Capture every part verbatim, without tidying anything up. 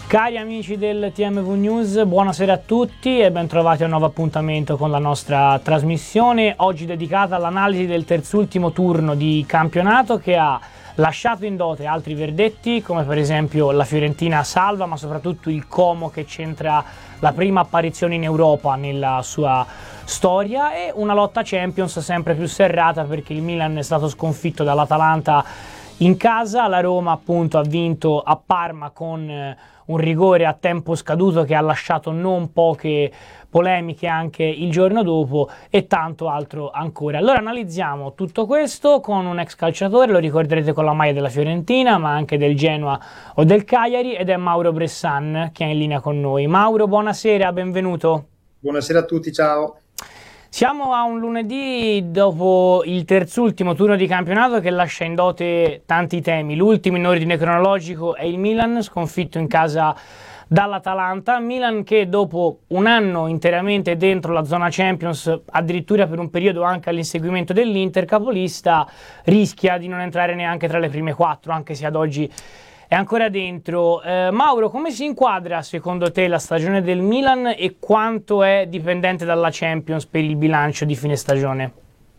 Cari amici del T M V News, buonasera a tutti e ben trovati a un nuovo appuntamento con la nostra trasmissione, oggi dedicata all'analisi del terzultimo turno di campionato che ha lasciato in dote altri verdetti come per esempio la Fiorentina salva, ma soprattutto il Como che centra la prima apparizione in Europa nella sua storia, e una lotta Champions sempre più serrata perché il Milan è stato sconfitto dall'Atalanta in casa, la Roma appunto ha vinto a Parma con un rigore a tempo scaduto che ha lasciato non poche polemiche anche il giorno dopo e tanto altro ancora. Allora analizziamo tutto questo con un ex calciatore, lo ricorderete con la maglia della Fiorentina ma anche del Genoa o del Cagliari, ed è Mauro Bressan che è in linea con noi. Mauro, buonasera, benvenuto. Buonasera a tutti, ciao. Siamo a un lunedì dopo il terzultimo turno di campionato che lascia in dote tanti temi. L'ultimo in ordine cronologico è il Milan, sconfitto in casa dall'Atalanta. Milan che dopo un anno interamente dentro la zona Champions, addirittura per un periodo anche all'inseguimento dell'Inter, capolista, rischia di non entrare neanche tra le prime quattro, anche se ad oggi è ancora dentro. Eh, Mauro, come si inquadra secondo te la stagione del Milan e quanto è dipendente dalla Champions per il bilancio di fine stagione?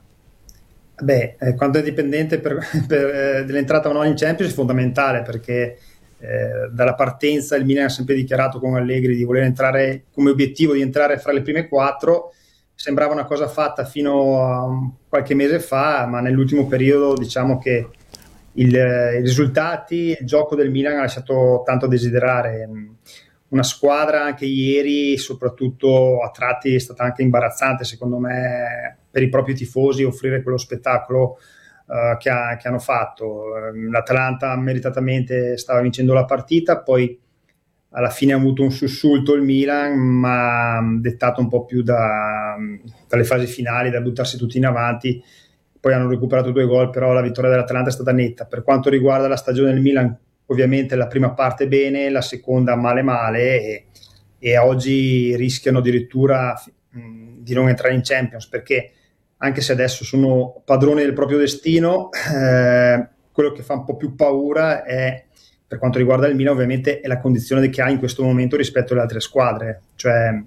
Beh, eh, quanto è dipendente per, per, eh, dell'entrata o no in Champions è fondamentale, perché eh, dalla partenza il Milan ha sempre dichiarato con Allegri di voler entrare, come obiettivo di entrare fra le prime quattro. Sembrava una cosa fatta fino a qualche mese fa, ma nell'ultimo periodo diciamo che Il, i risultati, il gioco del Milan ha lasciato tanto a desiderare. Una squadra anche ieri, soprattutto a tratti, è stata anche imbarazzante secondo me per i propri tifosi offrire quello spettacolo uh, che, ha, che hanno fatto. L'Atalanta meritatamente stava vincendo la partita, poi alla fine ha avuto un sussulto il Milan, ma dettato un po' più da, dalle fasi finali, da buttarsi tutti in avanti. Poi hanno recuperato due gol, però la vittoria dell'Atalanta è stata netta. Per quanto riguarda la stagione del Milan, ovviamente la prima parte bene, la seconda male male, e, e oggi rischiano addirittura mh, di non entrare in Champions, perché anche se adesso sono padroni del proprio destino, eh, quello che fa un po' più paura è, per quanto riguarda il Milan, ovviamente è la condizione che ha in questo momento rispetto alle altre squadre, cioè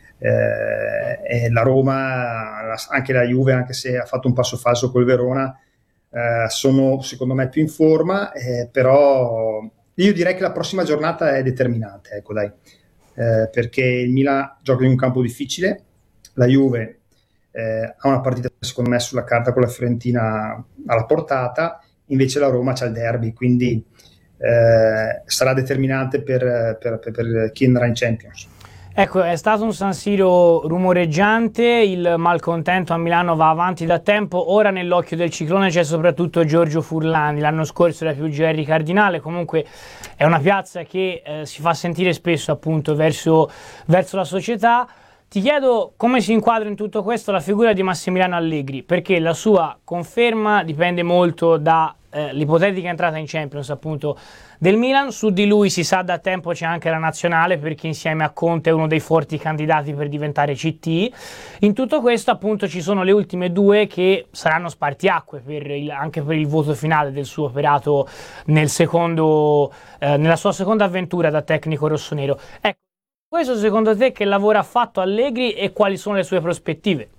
Eh, e la Roma, anche la Juve, anche se ha fatto un passo falso col Verona, eh, sono secondo me più in forma, eh, però io direi che la prossima giornata è determinante, ecco dai, eh, perché il Milan gioca in un campo difficile, la Juve eh, ha una partita secondo me sulla carta con la Fiorentina alla portata, invece la Roma c'ha il derby, quindi eh, sarà determinante per, per, per, per chi andrà in Champions. Ecco, è stato un San Siro rumoreggiante, il malcontento a Milano va avanti da tempo, ora nell'occhio del ciclone c'è soprattutto Giorgio Furlani, l'anno scorso era più Gerry Cardinale, comunque è una piazza che eh, si fa sentire spesso appunto verso, verso la società. Ti chiedo come si inquadra in tutto questo la figura di Massimiliano Allegri, perché la sua conferma dipende molto da eh, l'ipotetica entrata in Champions appunto del Milan. Su di lui si sa da tempo, c'è anche la nazionale perché insieme a Conte è uno dei forti candidati per diventare C T. In tutto questo appunto ci sono le ultime due che saranno spartiacque per il, anche per il voto finale del suo operato nel secondo, eh, nella sua seconda avventura da tecnico rossonero. Ecco, questo secondo te che lavoro ha fatto Allegri e quali sono le sue prospettive?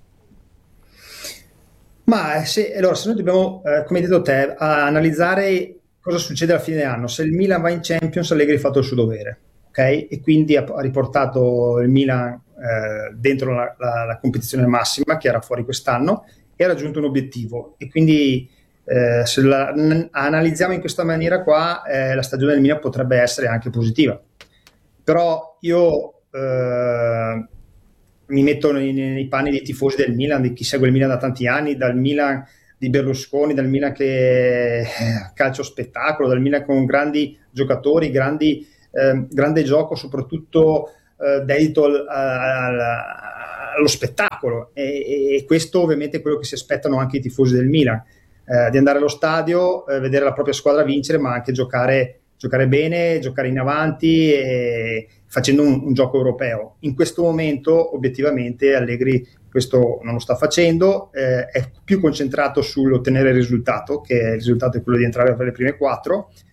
Ma se, allora, se noi dobbiamo, eh, come hai detto te, a analizzare cosa succede alla fine dell'anno, se il Milan va in Champions, Allegri ha fatto il suo dovere, ok? E quindi ha, ha riportato il Milan eh, dentro la, la, la competizione massima che era fuori quest'anno e ha raggiunto un obiettivo. E quindi eh, se la n- analizziamo in questa maniera qua, eh, la stagione del Milan potrebbe essere anche positiva. Però io eh, mi metto nei, nei panni dei tifosi del Milan, di chi segue il Milan da tanti anni, dal Milan di Berlusconi, dal Milan che calcio spettacolo, dal Milan con grandi giocatori, grandi, eh, grande gioco, soprattutto eh, dedito al, al, allo spettacolo, e, e questo ovviamente è quello che si aspettano anche i tifosi del Milan, eh, di andare allo stadio, eh, vedere la propria squadra vincere, ma anche giocare giocare bene, giocare in avanti e facendo un, un gioco europeo. In questo momento obiettivamente Allegri questo non lo sta facendo, eh, è più concentrato sull'ottenere il risultato, che il risultato è quello di entrare per le prime quattro,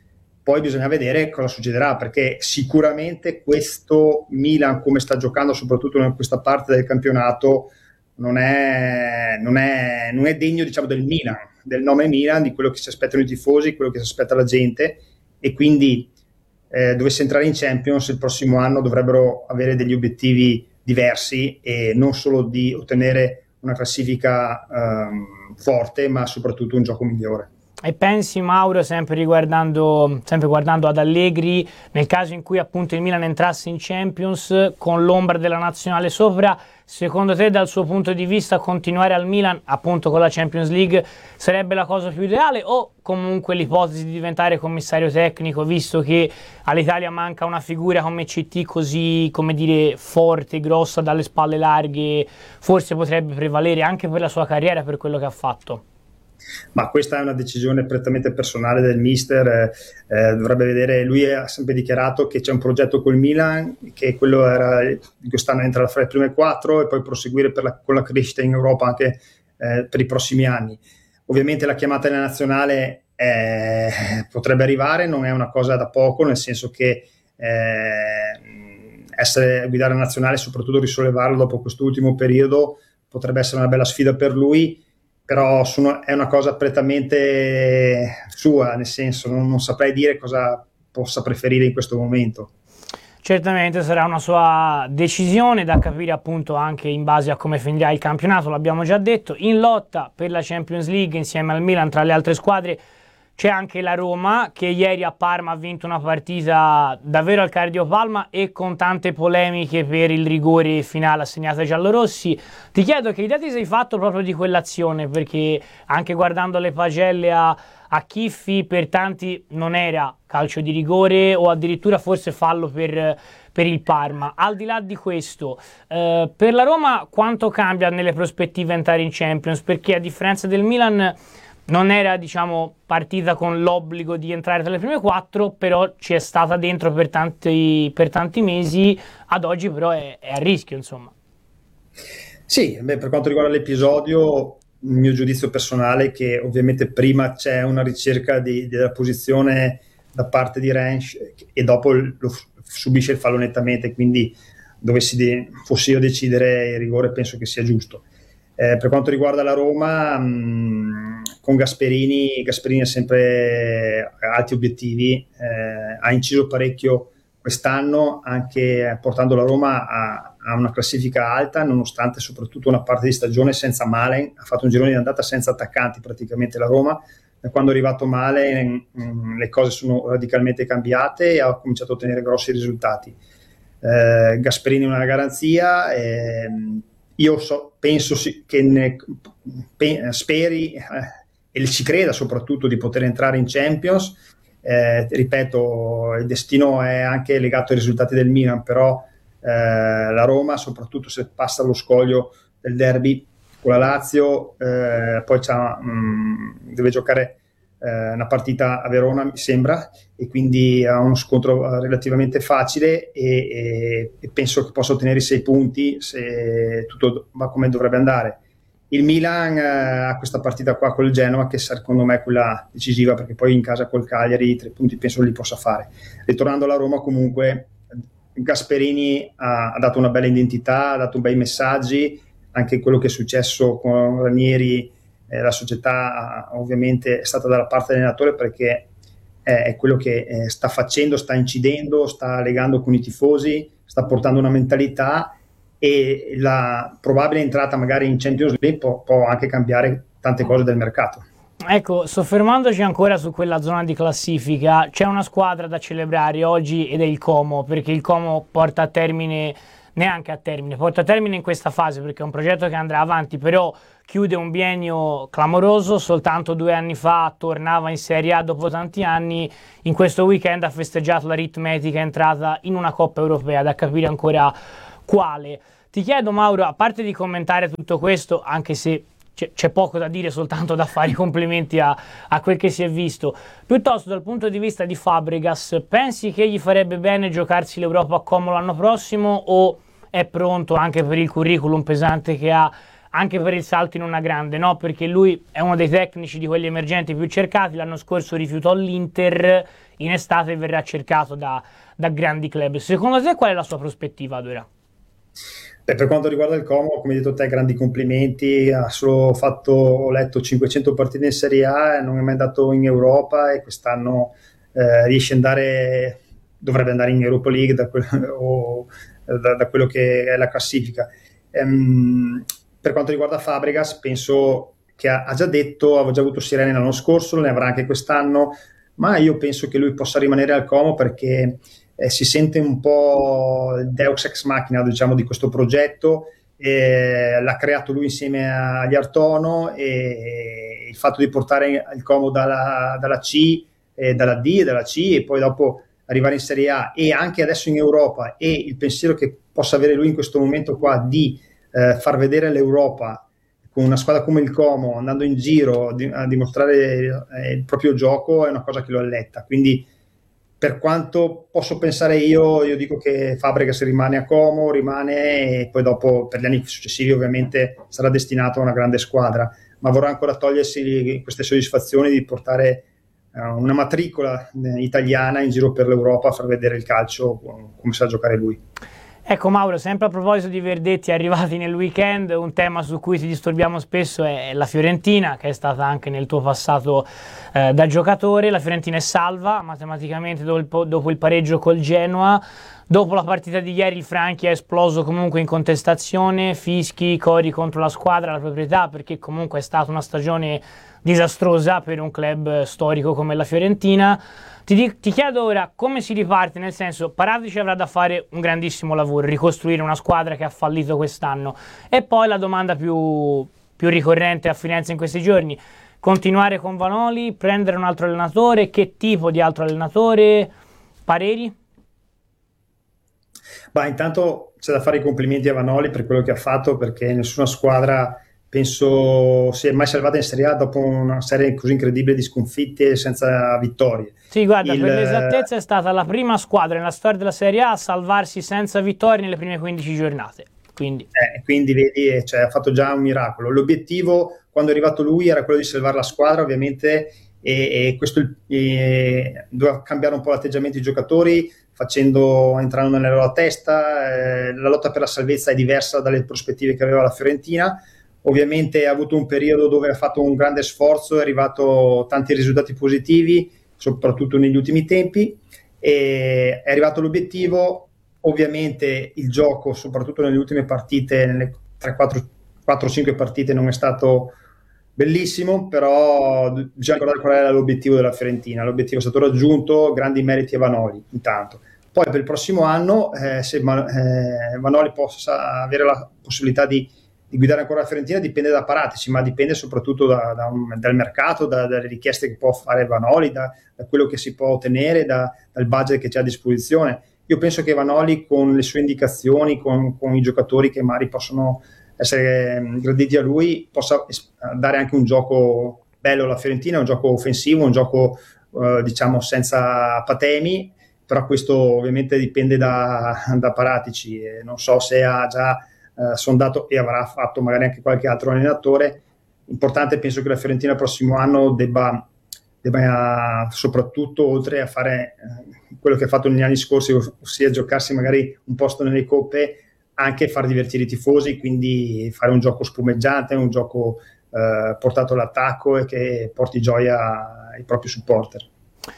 poi bisogna vedere cosa succederà, perché sicuramente questo Milan, come sta giocando soprattutto in questa parte del campionato, non è, non è, non è degno, diciamo, del Milan, del nome Milan, di quello che si aspettano i tifosi, quello che si aspetta la gente, e quindi eh, dovesse entrare in Champions il prossimo anno dovrebbero avere degli obiettivi diversi, e non solo di ottenere una classifica ehm, forte, ma soprattutto un gioco migliore. E pensi, Mauro, sempre riguardando, sempre guardando ad Allegri, nel caso in cui appunto il Milan entrasse in Champions con l'ombra della nazionale sopra, secondo te dal suo punto di vista continuare al Milan appunto con la Champions League sarebbe la cosa più ideale, o comunque l'ipotesi di diventare commissario tecnico, visto che all'Italia manca una figura come C T così, come dire, forte, grossa, dalle spalle larghe, forse potrebbe prevalere anche per la sua carriera, per quello che ha fatto? Ma questa è una decisione prettamente personale del mister, eh, eh, dovrebbe vedere. Lui ha sempre dichiarato che c'è un progetto col Milan, che quello era di quest'anno entrare fra le prime quattro e poi proseguire per la, con la crescita in Europa anche eh, per i prossimi anni. Ovviamente la chiamata nella nazionale eh, potrebbe arrivare, non è una cosa da poco, nel senso che eh, essere guidare la nazionale, soprattutto risollevarlo dopo quest'ultimo periodo, potrebbe essere una bella sfida per lui. Però sono, è una cosa prettamente sua, nel senso non, non saprei dire cosa possa preferire in questo momento. Certamente sarà una sua decisione, da capire appunto anche in base a come finirà il campionato, l'abbiamo già detto. In lotta per la Champions League insieme al Milan, tra le altre squadre, c'è anche la Roma, che ieri a Parma ha vinto una partita davvero al cardiopalma e con tante polemiche per il rigore finale assegnato ai giallorossi. Ti chiedo che idea ti sei fatto proprio di quell'azione, perché anche guardando le pagelle a, a Chiffi, per tanti non era calcio di rigore o addirittura forse fallo per, per il Parma. Al di là di questo, eh, per la Roma quanto cambia nelle prospettive entrare in Champions? Perché a differenza del Milan non era, diciamo, partita con l'obbligo di entrare tra le prime quattro, però ci è stata dentro per tanti, per tanti mesi, ad oggi però è, è a rischio, insomma. Sì, beh, per quanto riguarda l'episodio, il mio giudizio personale è che ovviamente prima c'è una ricerca di, della posizione da parte di Rensch e dopo lo subisce il fallo nettamente, quindi dovessi de- fossi io a decidere il rigore, penso che sia giusto. Eh, per quanto riguarda la Roma, mh, con Gasperini, Gasperini ha sempre alti obiettivi, eh, ha inciso parecchio quest'anno, anche portando la Roma a, a una classifica alta, nonostante soprattutto una parte di stagione senza Malen. Ha fatto un girone di andata senza attaccanti praticamente la Roma. Da quando è arrivato Malen mh, le cose sono radicalmente cambiate e ha cominciato a ottenere grossi risultati. Eh, Gasperini è una garanzia. Eh, Io so, penso che ne, pe, speri eh, e ci creda soprattutto di poter entrare in Champions. Eh, ripeto, il destino è anche legato ai risultati del Milan, però eh, la Roma, soprattutto se passa lo scoglio del derby con la Lazio, eh, poi c'ha, mh, deve giocare eh, una partita a Verona, mi sembra, e quindi ha uno scontro relativamente facile e, e, e penso che possa ottenere i sei punti se tutto va come dovrebbe andare. Il Milan eh, ha questa partita qua col Genoa che secondo me è quella decisiva, perché poi in casa col Cagliari i tre punti penso li possa fare. Ritornando alla Roma, comunque Gasperini ha, ha dato una bella identità, ha dato bei messaggi, anche quello che è successo con Ranieri, eh, la società ovviamente è stata dalla parte dell'allenatore, perché è quello che eh, sta facendo, sta incidendo, sta legando con i tifosi, sta portando una mentalità, e la probabile entrata magari in Champions League può, può anche cambiare tante cose del mercato. Ecco, soffermandoci ancora su quella zona di classifica, c'è una squadra da celebrare oggi ed è il Como, perché il Como porta a termine, neanche a termine, porta a termine in questa fase, perché è un progetto che andrà avanti, però chiude un biennio clamoroso. Soltanto due anni fa tornava in Serie A dopo tanti anni, in questo weekend ha festeggiato l'aritmetica entrata in una Coppa Europea, da capire ancora quale. Ti chiedo, Mauro, a parte di commentare tutto questo, anche se c'è poco da dire, soltanto da fare i complimenti a, a quel che si è visto, piuttosto dal punto di vista di Fabregas, pensi che gli farebbe bene giocarsi l'Europa a Como l'anno prossimo, o è pronto anche per il curriculum pesante che ha, anche per il salto in una grande, no? Perché lui è uno dei tecnici di quelli emergenti più cercati, l'anno scorso rifiutò l'Inter in estate verrà cercato da, da grandi club. Secondo te qual è la sua prospettiva ad ora? Beh, per quanto riguarda il Como, come hai detto te, grandi complimenti, ha solo fatto, ho letto, cinquecento partite in Serie A, non è mai andato in Europa e quest'anno eh, riesce ad andare, dovrebbe andare in Europa League da, que- o, da, da quello che è la classifica. Ehm, per quanto riguarda Fabregas, penso che ha, ha già detto, aveva già avuto sirene l'anno scorso, ne avrà anche quest'anno, ma io penso che lui possa rimanere al Como perché Eh, si sente un po' il deus ex machina, diciamo, di questo progetto, eh, l'ha creato lui insieme agli Artono, e il fatto di portare il Como dalla, dalla C, eh, dalla D e dalla C e poi dopo arrivare in Serie A e anche adesso in Europa, e il pensiero che possa avere lui in questo momento qua di eh, far vedere l'Europa con una squadra come il Como andando in giro di, a dimostrare eh, il proprio gioco, è una cosa che lo alletta. Quindi per quanto posso pensare io, io dico che Fabregas rimane a Como, rimane, e poi dopo per gli anni successivi ovviamente sarà destinato a una grande squadra, ma vorrà ancora togliersi queste soddisfazioni di portare uh, una matricola italiana in giro per l'Europa a far vedere il calcio come sa giocare lui. Ecco Mauro, sempre a proposito di verdetti arrivati nel weekend, un tema su cui ti disturbiamo spesso è la Fiorentina, che è stata anche nel tuo passato eh, da giocatore. La Fiorentina è salva matematicamente dopo il, dopo il pareggio col Genoa. Dopo la partita di ieri il Franchi è esploso comunque in contestazione, fischi, cori contro la squadra, la proprietà, perché comunque è stata una stagione disastrosa per un club storico come la Fiorentina. Ti, ti chiedo ora come si riparte, nel senso, Paratici avrà da fare un grandissimo lavoro, ricostruire una squadra che ha fallito quest'anno, e poi la domanda più, più ricorrente a Firenze in questi giorni: continuare con Vanoli, prendere un altro allenatore, che tipo di altro allenatore, pareri? Bah, intanto c'è da fare i complimenti a Vanoli per quello che ha fatto, perché nessuna squadra penso si è mai salvata in Serie A dopo una serie così incredibile di sconfitte senza vittorie. Sì, guarda, il... per l'esattezza è stata la prima squadra nella storia della Serie A a salvarsi senza vittorie nelle prime quindici giornate. Quindi, eh, quindi vedi, cioè, ha fatto già un miracolo. L'obiettivo, quando è arrivato lui, era quello di salvare la squadra, ovviamente, e, e questo e, doveva cambiare un po' l'atteggiamento dei giocatori, facendo entrando nella loro testa. Eh, la lotta per la salvezza è diversa dalle prospettive che aveva la Fiorentina. Ovviamente ha avuto un periodo dove ha fatto un grande sforzo, è arrivato tanti risultati positivi, soprattutto negli ultimi tempi, e è arrivato l'obiettivo. Ovviamente il gioco, soprattutto nelle ultime partite, nelle tre quattro cinque partite, non è stato bellissimo, però bisogna ricordare qual era l'obiettivo della Fiorentina. L'obiettivo è stato raggiunto, grandi meriti a Vanoli intanto. Poi per il prossimo anno, eh, se Man- eh, Vanoli possa avere la possibilità di di guidare ancora la Fiorentina, dipende da Paratici, ma dipende soprattutto da, da un, dal mercato, da, dalle richieste che può fare Vanoli, da, da quello che si può ottenere, da, dal budget che c'è a disposizione. Io penso che Vanoli, con le sue indicazioni, con, con i giocatori che magari possono essere graditi a lui, possa dare anche un gioco bello alla Fiorentina, un gioco offensivo, un gioco eh, diciamo senza patemi, però questo ovviamente dipende da, da Paratici, e non so se ha già Uh, sondato e avrà fatto magari anche qualche altro allenatore. Importante, penso che la Fiorentina il prossimo anno debba, debba soprattutto, oltre a fare uh, quello che ha fatto negli anni scorsi, ossia giocarsi magari un posto nelle coppe, anche far divertire i tifosi, quindi fare un gioco spumeggiante, un gioco uh, portato all'attacco e che porti gioia ai propri supporter.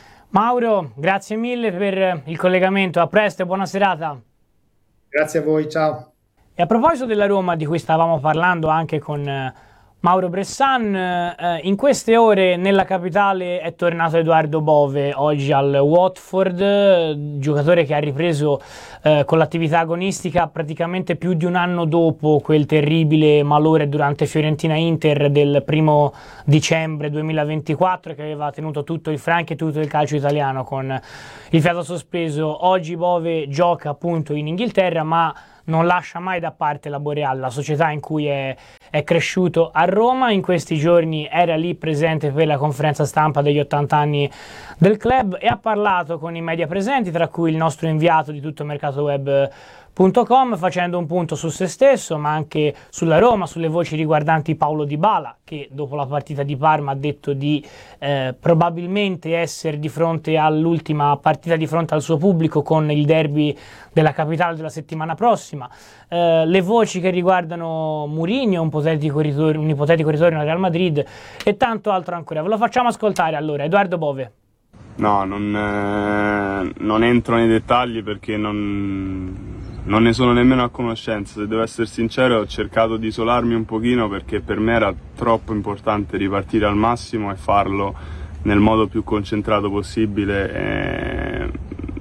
Mauro, grazie mille per il collegamento, a presto e buona serata. Grazie a voi, ciao. E a proposito della Roma, di cui stavamo parlando anche con eh, Mauro Bressan, eh, in queste ore nella capitale è tornato Edoardo Bove, oggi al Watford, eh, giocatore che ha ripreso eh, con l'attività agonistica praticamente più di un anno dopo quel terribile malore durante Fiorentina-Inter del primo dicembre duemilaventiquattro, che aveva tenuto tutto il Franchi e tutto il calcio italiano con il fiato sospeso. Oggi Bove gioca appunto in Inghilterra, ma non lascia mai da parte la Boreal, la società in cui è, è cresciuto a Roma. In questi giorni era lì presente per la conferenza stampa degli ottanta anni del club e ha parlato con i media presenti, tra cui il nostro inviato di tuttomercatoweb punto com, facendo un punto su se stesso, ma anche sulla Roma, sulle voci riguardanti Paulo Dybala, che dopo la partita di Parma ha detto di eh, probabilmente essere di fronte all'ultima partita di fronte al suo pubblico con il derby della capitale della settimana prossima, eh, le voci che riguardano Mourinho, un ipotetico ritorno, un ipotetico ritorno al Real Madrid e tanto altro ancora. Ve lo facciamo ascoltare allora, Edoardo Bove. No, non, eh, non entro nei dettagli perché non, non ne sono nemmeno a conoscenza. Se devo essere sincero, ho cercato di isolarmi un pochino perché per me era troppo importante ripartire al massimo e farlo nel modo più concentrato possibile. E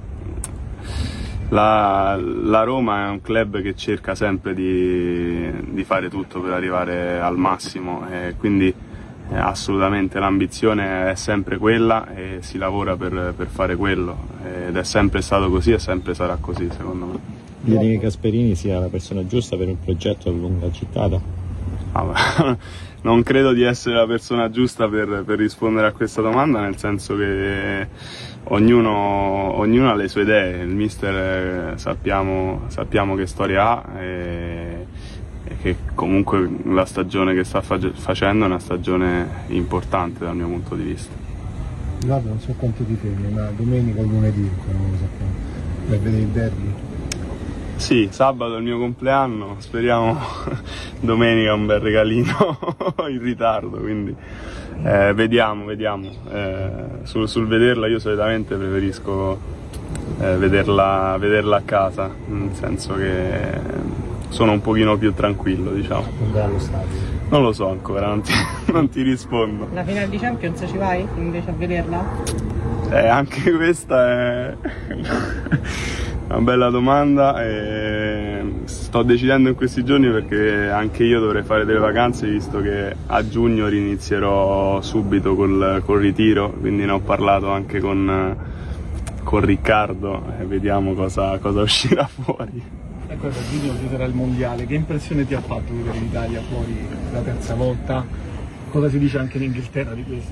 la, la Roma è un club che cerca sempre di, di fare tutto per arrivare al massimo e quindi assolutamente l'ambizione è sempre quella e si lavora per, per fare quello ed è sempre stato così e sempre sarà così, secondo me. Credi che Gasperini sia la persona giusta per un progetto a lunga gittata? Ah, non credo di essere la persona giusta per, per rispondere a questa domanda, nel senso che ognuno, ognuno ha le sue idee. Il mister eh, sappiamo, sappiamo che storia ha e, e che comunque la stagione che sta fa- facendo è una stagione importante dal mio punto di vista. Guarda, non so quanto ti temi, ma domenica o lunedì, non lo sappiamo, per vedere il derby. Sì, sabato è il mio compleanno, speriamo domenica un bel regalino in ritardo, quindi eh, vediamo, vediamo. Eh, sul, sul vederla io solitamente preferisco eh, vederla, vederla a casa, nel senso che sono un pochino più tranquillo, diciamo. Bello stadio. Non lo so ancora, non ti, non ti rispondo. La finale di Champions ci vai invece a vederla? Eh, anche questa è una bella domanda e sto decidendo in questi giorni perché anche io dovrei fare delle vacanze, visto che a giugno rinizierò subito col, col ritiro, quindi ne ho parlato anche con, con Riccardo e vediamo cosa, cosa uscirà fuori. Ecco, a giugno ci sarà il mondiale, che impressione ti ha fatto vedere l'Italia fuori la terza volta? Cosa si dice anche in Inghilterra di questo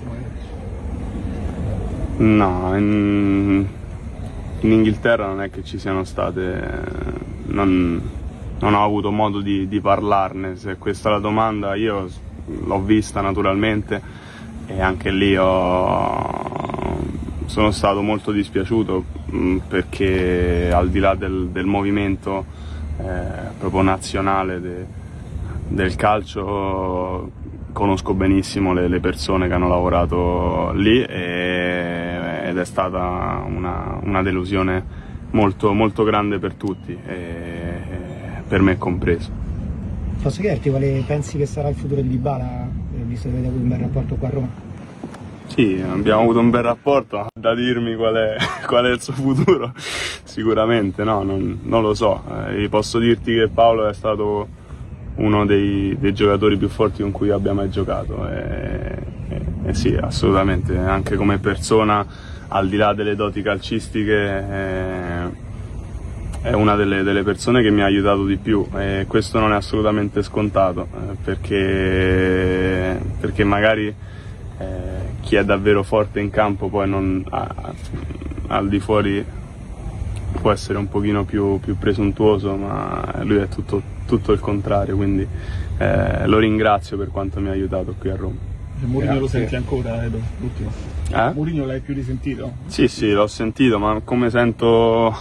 magari? No, in, in Inghilterra non è che ci siano state, non, non ho avuto modo di, di parlarne, se questa è la domanda io l'ho vista naturalmente e anche lì ho, sono stato molto dispiaciuto perché al di là del, del movimento eh, proprio nazionale de, del calcio conosco benissimo le, le persone che hanno lavorato lì e, ed è stata una, una delusione molto, molto grande per tutti, e, e per me compreso. Posso chiederti quale pensi che sarà il futuro di Dybala, visto che avete avuto un bel rapporto qua a Roma? Sì, abbiamo avuto un bel rapporto, da dirmi qual è, qual è il suo futuro sicuramente no, non, non lo so, eh, posso dirti che Paolo è stato uno dei, dei giocatori più forti con cui abbia mai giocato e, e, e sì, assolutamente, anche come persona, al di là delle doti calcistiche, eh, è una delle, delle persone che mi ha aiutato di più e questo non è assolutamente scontato, eh, perché, perché magari eh, chi è davvero forte in campo poi non, a, al di fuori può essere un pochino più, più presuntuoso, ma lui è tutto, tutto il contrario, quindi eh, lo ringrazio per quanto mi ha aiutato qui a Roma. Mourinho lo senti ancora, Edo? L'ultimo. Eh? Mourinho l'hai più risentito? Sì, sì, l'ho sentito, ma come sento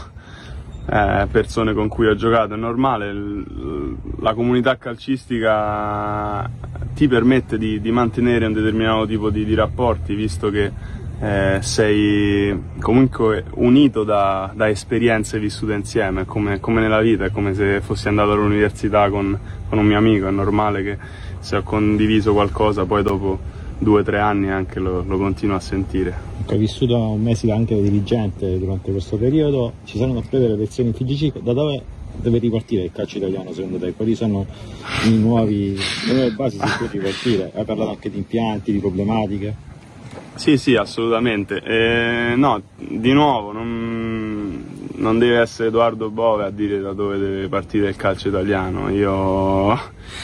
eh, persone con cui ho giocato, è normale, l- la comunità calcistica ti permette di, di mantenere un determinato tipo di, di rapporti, visto che eh, sei comunque unito da, da esperienze vissute insieme, come, come nella vita, è come se fossi andato all'università con, con un mio amico, è normale che se ho condiviso qualcosa poi dopo due o tre anni anche lo, lo continuo a sentire. Hai vissuto un mese anche da dirigente durante questo periodo, ci saranno a breve le elezioni F I G C, da dove deve ripartire il calcio italiano secondo te? Quali sono i nuovi, le nuove basi su cui ripartire? Hai parlato anche di impianti, di problematiche? Sì, sì, assolutamente. Eh, no, di nuovo, non, non deve essere Edoardo Bove a dire da dove deve partire il calcio italiano. Io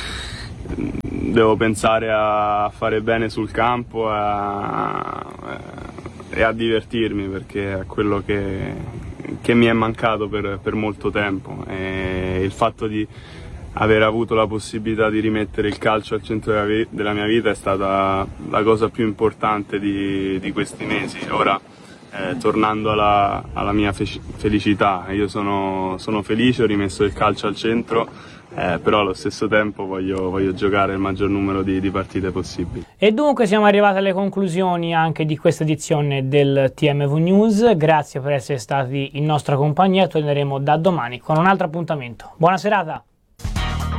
devo pensare a fare bene sul campo a, e a divertirmi, perché è quello che, che mi è mancato per, per molto tempo. E e il fatto di aver avuto la possibilità di rimettere il calcio al centro della, vi- della mia vita è stata la cosa più importante di, di questi mesi. Ora, eh, tornando alla, alla mia fe- felicità, io sono, sono felice, ho rimesso il calcio al centro, eh, però allo stesso tempo voglio, voglio giocare il maggior numero di, di partite possibili. E dunque siamo arrivati alle conclusioni anche di questa edizione del T M V News. Grazie per essere stati in nostra compagnia, torneremo da domani con un altro appuntamento. Buona serata!